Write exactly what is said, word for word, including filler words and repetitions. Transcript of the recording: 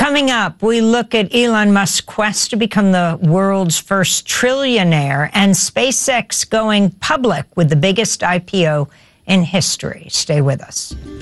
Coming up, we look at Elon Musk's quest to become the world's first trillionaire and SpaceX going public with the biggest I P O in history. Stay with us.